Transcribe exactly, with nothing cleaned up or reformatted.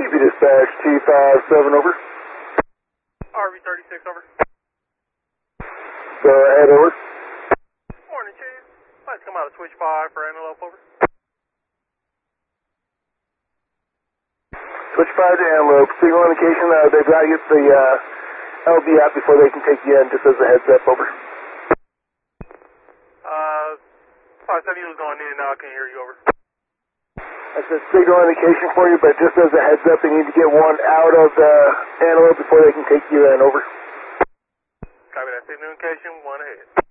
T V dispatch, T five seven over. R V thirty-six over. Go ahead, over. Morning, Chief. Let's come out of switch five for Antelope, over. Switch five to Antelope. Signal indication, uh, they've got to get the uh, L B out before they can take you in, just as a heads up, over. Uh, five seven was going in and out, I can't hear you, over. That's a signal indication for you, but just as a heads up, they need to get one out of the Antelope before they can take you in, over. Copy that signal indication, one ahead.